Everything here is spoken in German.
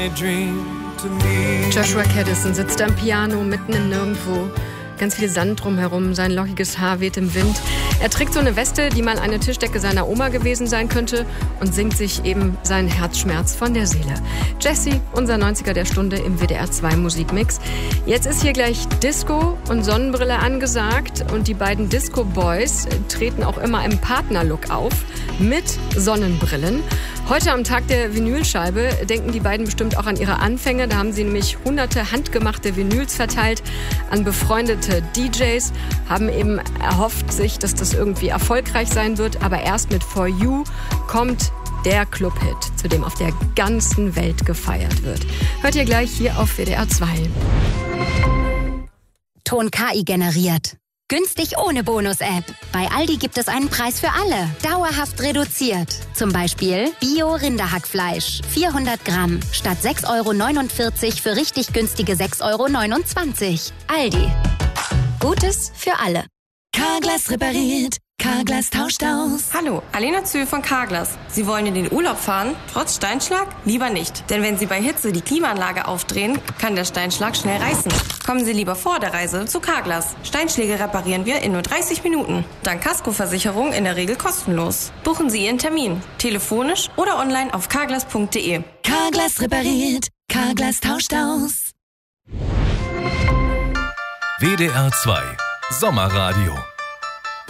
Joshua Caddison sitzt am Piano mitten im Nirgendwo. Ganz viel Sand drumherum, sein lockiges Haar weht im Wind. Er trägt so eine Weste, die mal eine Tischdecke seiner Oma gewesen sein könnte, und singt sich eben seinen Herzschmerz von der Seele. Jesse, unser 90er der Stunde im WDR 2 Musikmix. Jetzt ist hier gleich Disco und Sonnenbrille angesagt, und die beiden Disco Boys treten auch immer im Partnerlook auf mit Sonnenbrillen. Heute am Tag der Vinylscheibe denken die beiden bestimmt auch an ihre Anfänge. Da haben sie nämlich hunderte handgemachte Vinyls verteilt an befreundete DJs, haben eben erhofft sich, dass das irgendwie erfolgreich sein wird. Aber erst mit For You kommt der Clubhit, zu dem auf der ganzen Welt gefeiert wird. Hört ihr gleich hier auf WDR 2. Ton KI generiert. Günstig ohne Bonus-App. Bei Aldi gibt es einen Preis für alle. Dauerhaft reduziert. Zum Beispiel Bio-Rinderhackfleisch. 400 Gramm. Statt 6,49 € für richtig günstige 6,29 €. Aldi. Gutes für alle. Carglass repariert. Carglass tauscht aus. Hallo, Alena Zühl von Carglass. Sie wollen in den Urlaub fahren? Trotz Steinschlag? Lieber nicht. Denn wenn Sie bei Hitze die Klimaanlage aufdrehen, kann der Steinschlag schnell reißen. Kommen Sie lieber vor der Reise zu Carglass. Steinschläge reparieren wir in nur 30 Minuten. Dank Kaskoversicherung in der Regel kostenlos. Buchen Sie Ihren Termin. Telefonisch oder online auf carglass.de. Carglass repariert. Carglass tauscht aus. WDR 2 Sommerradio.